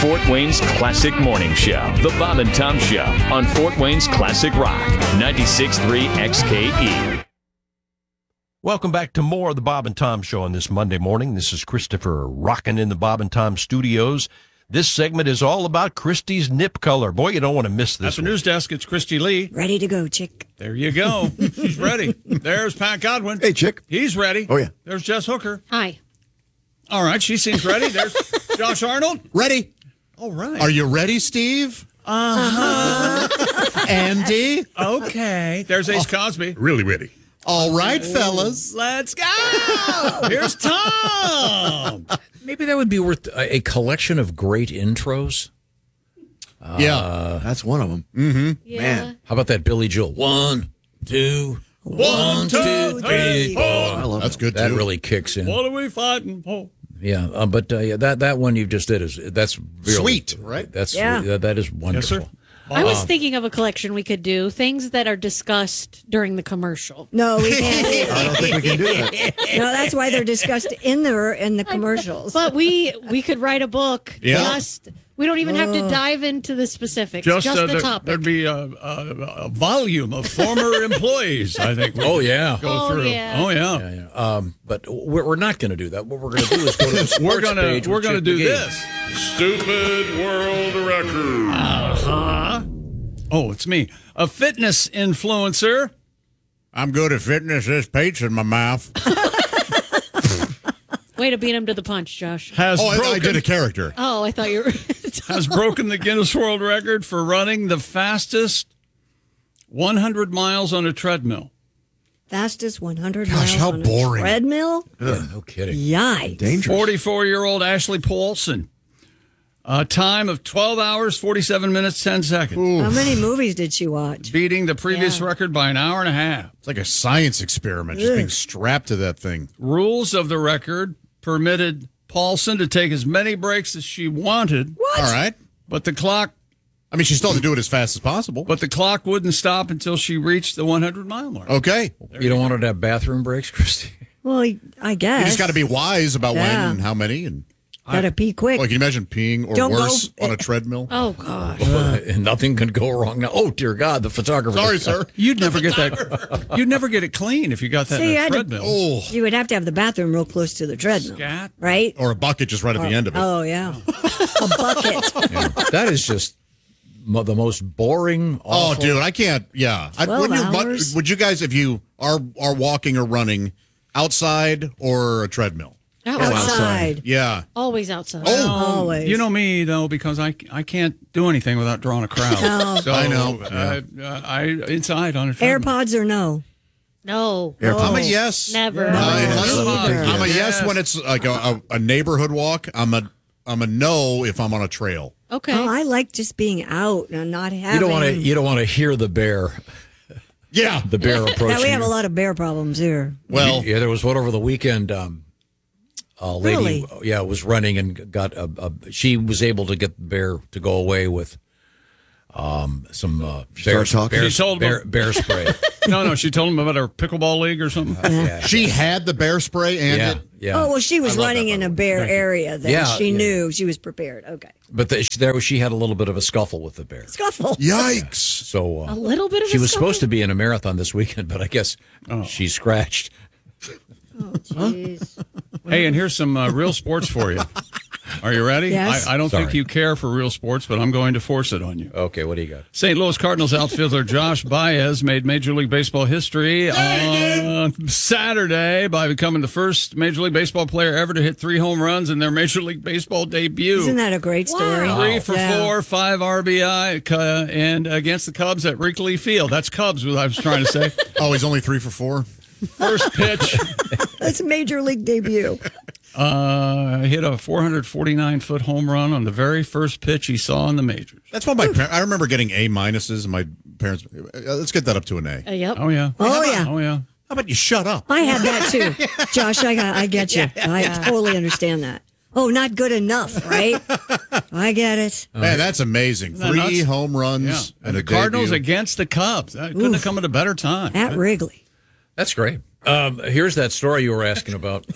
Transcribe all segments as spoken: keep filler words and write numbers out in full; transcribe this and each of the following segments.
Fort Wayne's Classic Morning Show, The Bob and Tom Show on Fort Wayne's Classic Rock, ninety-six point three X K E. Welcome back to more of the Bob and Tom Show on this Monday morning. This is Christopher rocking in the Bob and Tom studios. This segment is all about Christy's nip color. Boy, you don't want to miss this. At the one. news desk, it's Christy Lee. Ready to go, chick. There you go. She's ready. There's Pat Godwin. Hey, chick. He's ready. Oh, yeah. There's Jess Hooker. Hi. All right, she seems ready. There's Josh Arnold. Ready. All right. Are you ready, Steve? Uh-huh. Andy? Okay. There's Ace Cosby. Really ready. All right, fellas. Let's go. Here's Tom. Maybe that would be worth a, a collection of great intros. Yeah, Uh, that's one of them. Mm-hmm. Yeah. Man. How about that Billy Joel? One, two, One, two, three, four. I love that's good, that too. really kicks in. What are we fighting for? Yeah, uh, but uh, yeah, that that one you just did is that's really, Sweet, right? That's Yeah. that, that is wonderful. sir. I was thinking of a collection we could do, things that are discussed during the commercial. No, we can't do I don't think we can do that. that. No, that's why they're discussed in the in the commercials. But we we could write a book. Yeah. Just we don't even have to dive into the specifics. Just, Just, uh, the there, topic. there'd be a, a, a volume of former employees, I think. we Oh could yeah. Go Oh, through. yeah. Oh, yeah. Yeah, yeah. Um, but we're, we're not going to do that. What we're going to do is go to the sports We're gonna page. we're with gonna Chick do McGee. this. Stupid world record. Uh-huh. Oh, it's me. A fitness influencer. I'm good at fitness. There's pizza in my mouth. Way to beat him to the punch, Josh. Has Oh, I, broken, I did a character. Oh, I thought you were. has broken the Guinness World Record for running the fastest one hundred miles on a treadmill. Fastest one hundred Gosh, miles how on boring. a treadmill? Yeah, no kidding. Yikes. Dangerous. forty-four-year-old Ashley Paulson. A time of twelve hours, forty-seven minutes, ten seconds. How many movies did she watch? Beating the previous Yeah. record by an hour and a half. It's like a science experiment, just being strapped to that thing. Rules of the record permitted Paulson to take as many breaks as she wanted, All right. but the clock I mean, she still had to do it as fast as possible. but the clock wouldn't stop until she reached the one hundred mile mark. Okay. You don't want her to have bathroom breaks, Christy? Well, I guess. You just got to be wise about when Yeah. and how many. And Gotta pee quick. well, can you imagine peeing or Don't go- worse on a treadmill? Oh gosh. And nothing could go wrong now. Oh dear God, the photographer. Sorry, sir. You'd never get that. You'd never get it clean if you got that See, in you a had to- treadmill. Oh, You would have to have the bathroom real close to the treadmill. Scat. Right? or a bucket just right at the end of it. Oh, yeah. A bucket. Yeah. That is just mo- the most boring. Oh, Awful. dude, I can't. Yeah, I, twelve wouldn't you- but hours? would you guys, if you are are walking or running, outside or a treadmill? Outside. Yeah. Always outside. Oh, Always. You know me though, because I, I can't do anything without drawing a crowd. No. So, I know. Uh, uh, I inside on a treadmill. AirPods or no? No. I'm a yes. Never. Uh, Never. I'm a yes Yes. when it's like a, a, a neighborhood walk. I'm a I'm a no if I'm on a trail. Okay. Oh, I like just being out and not having. You don't want to. You don't want to hear the bear. Yeah. The bear approaching. Now, we have you. a lot of bear problems here. Well, Yeah, there was one over the weekend. Um, a lady, Really? yeah, was running and got a, a. She was able to get the bear to go away with um, some uh, bear, talking? bear, She told bear, him- bear spray. No, no, she told him about her pickleball league or something. yeah, she had the bear spray and yeah, it. yeah. Oh, well, she was I love running that, in by a the way. bear area. Then Yeah, she yeah. knew she was prepared. Okay. But the, there, she had a little bit of a scuffle with the bear. Scuffle. Yikes. So uh, A little bit of She a was scuffle? supposed to be in a marathon this weekend, but I guess she scratched. Jeez. Hey, and here's some uh, real sports for you. Are you ready? Yes. I, I don't think Sorry. you care for real sports, but I'm going to force it on you. Okay, what do you got? Saint Louis Cardinals outfielder Josh Baez made Major League Baseball history on Saturday by becoming the first Major League Baseball player ever to hit three home runs in their Major League Baseball debut. Isn't that a great story? Three for Yeah. four, five R B I, uh, and against the Cubs at Wrigley Field. That's Cubs, what I was trying to say. Oh, he's only three for four. First pitch, That's a major league debut. uh, hit a four hundred forty-nine foot home run on the very first pitch he saw in the majors. That's why my par- I remember getting A minuses. And my parents. Uh, let's get that up to an A. Uh, yep. Oh, yeah. Oh, yeah. Oh, yeah. How about you shut up? I had that too. Josh, I got, I get you. I totally understand that. Oh, not good enough, right? I get it. Man, that's amazing. that Three nuts? home runs Yeah. and, And a the Cardinals debut. against the Cubs. That couldn't have come at a better time. At Wrigley. That's great. Um, here's that story you were asking about.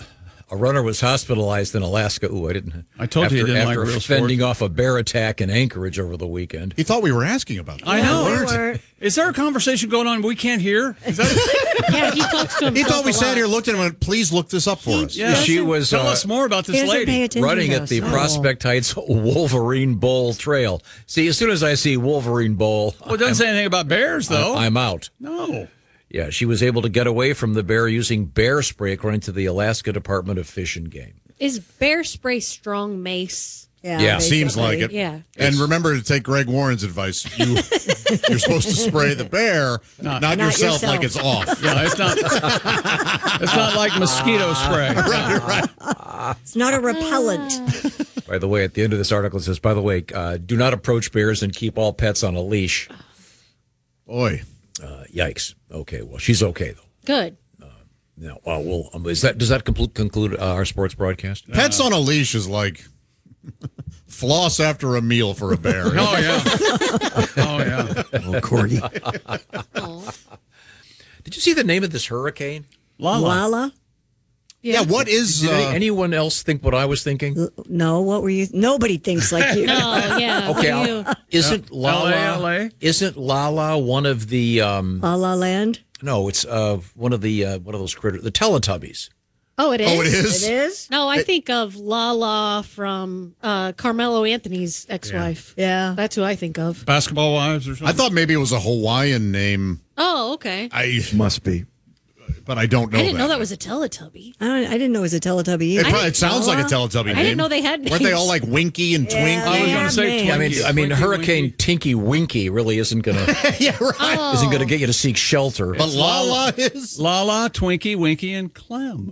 a runner was hospitalized in Alaska. Ooh, I didn't. I told after, you he didn't like after real fending sports. off a bear attack in Anchorage over the weekend. He thought we were asking about it. I know. we were. Is there a conversation going on we can't hear? Is that Yeah, he talks to himself. He thought we a sat lot. here, looked at him, and went, please look this up for us. yeah, She was Tell uh, us more about He this doesn't pay lady. attention running to at us. the Oh. Prospect Heights Wolverine Bowl Trail. See, as soon as I see Wolverine Bowl, Well, it doesn't say anything about bears, though. I'm out. no. Yeah, she was able to get away from the bear using bear spray, according to the Alaska Department of Fish and Game. Is bear spray strong mace? Yeah, Yeah, Seems basically. like it. Yeah. And remember to take Greg Warren's advice. You, you're supposed to spray the bear, not, Not yourself, yourself. like it's off. Yeah, it's not. It's not like mosquito spray. It's not a repellent. By the way, at the end of this article, it says, by the way, uh, do not approach bears and keep all pets on a leash. Boy. Uh, yikes. Okay, well, she's okay, though. Good. Now, uh, well, um, is that does that conclude, conclude uh, our sports broadcast? Pets on a leash is like floss after a meal for a bear. Oh, yeah. Oh, yeah. Oh, Cordy. Did you see the name of this hurricane? Lala. Lala? Yeah, what is... Did any- Uh, anyone else think what I was thinking? No, what were you? Nobody thinks like you. Oh, yeah. Okay, what do you- I'll- isn't Lala L A? isn't Lala one of the um, La La Land? no? It's uh, one of the uh, one of those critters, the Teletubbies. Oh, it is? oh, it is? It is? No, I think of Lala from uh, Carmelo Anthony's ex-wife. Yeah. That's who I think of. Basketball wives or something? I thought maybe it was a Hawaiian name. Oh, okay. I Must be. But I don't know I didn't that. know that was a Teletubby. I, don't, I didn't know it was a Teletubby It, either. probably, it sounds like a Teletubby name. I didn't know they had Weren't they names. all like Winky and Twinkie? Yeah, I was they going to have say names. Yeah, I mean, Twinkie. I mean, Twinkie, Hurricane Winky. Tinky Winky really isn't gonna yeah, right. Oh. isn't gonna get you to seek shelter. But Lala is... Lala, Twinkie, Winky, and Clem.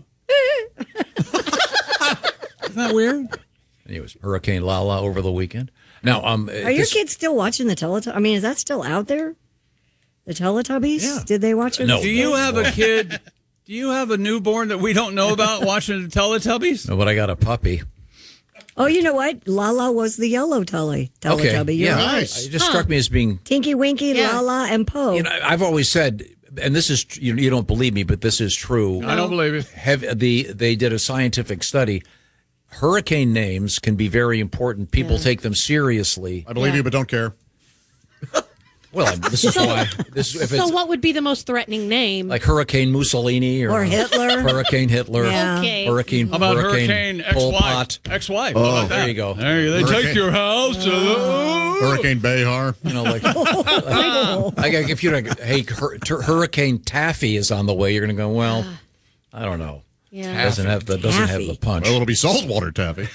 Isn't that weird? Anyways, Hurricane Lala over the weekend. Now, um, Are your kids still watching the Teletubbies? I mean, is that still out there? The Teletubbies? Yeah. Did they watch it? No. Do you have a kid? Do you have a newborn that we don't know about watching the Teletubbies? No, but I got a puppy. Oh, you know what? Lala was the yellow telly, Teletubby. Okay, You're yeah, right. Nice. it just struck me as being. Tinky Winky, Yeah. Lala, and Poe. You know, I've always said, and this is tr- you, you don't believe me, but this is true. I don't believe it. Have the they did a scientific study. Hurricane names can be very important. People take them seriously. I believe Yeah. you, but don't care. Well, this is why this if So it's what would be the most threatening name? like Hurricane Mussolini or, Or Hitler. Hurricane Hitler, Yeah. Okay. Hurricane How about Hurricane, Hurricane Pol ex-wife? Pot. Ex-wife. Oh, How about that? there you go. There you go. They Hurricane- take your house. uh, Hurricane Behar. You know, like, like if you're like, hey, Hur- Tur- Hurricane Taffy is on the way, you're going to go. Well, I don't know. Yeah. Doesn't have the doesn't have Taffy. the punch. Well, it'll be saltwater taffy.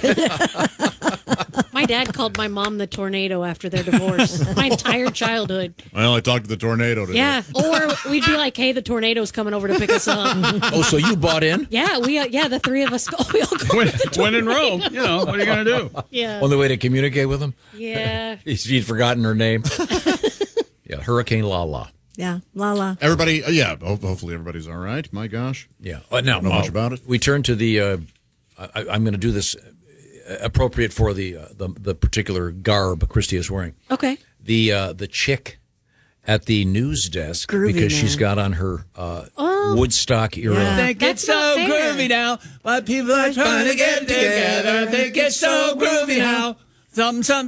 My dad called my mom the tornado after their divorce. My entire childhood. Well, I talked to the tornado today. Yeah. Or we'd be like, hey, the tornado's coming over to pick us up. Oh, so you bought in? Yeah, we uh, yeah, the three of us go, we all go when, to the when in tornado. Rome, you know, what are you going to do? Yeah. Only way to communicate with them? Yeah. She'd forgotten her name. Yeah, Hurricane Lala. Yeah, Lala. Everybody, uh, yeah, ho- hopefully everybody's all right. My gosh. Yeah. Uh, now, Know much uh, about it? We turn to the. Uh, I, I'm going to do this uh, appropriate for the, uh, the the particular garb Christy is wearing. Okay. The uh, the chick at the news desk Groovy because she's man. got on her uh, Oh. Woodstock era. Yeah. Think That's it's so not fair. groovy now, but people are trying to get together. Think it's so groovy now. Something, something.